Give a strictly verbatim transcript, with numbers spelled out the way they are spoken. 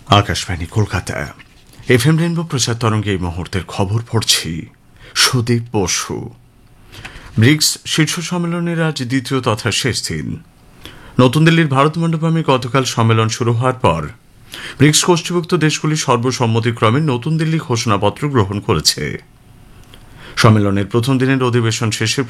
Akashvani Kolkata FM rainbow প্রচার তরঙ্গে এই মুহূর্তের খবর পড়ছি সুদীপ বসু। ব্রিক্স শীর্ষ সম্মেলনের আজ দ্বিতীয় তথা শেষ দিন। নতুন দিল্লির ভারত মণ্ডপমে গতকাল সম্মেলন শুরু হওয়ার পর ব্রিক্স গোষ্ঠীভুক্ত দেশগুলি সর্বসম্মতিক্রমে নতুন দিল্লি ঘোষণাপত্র গ্রহণ করেছে। সম্মেলনের প্রথম দিনের অধিবেশন শেষে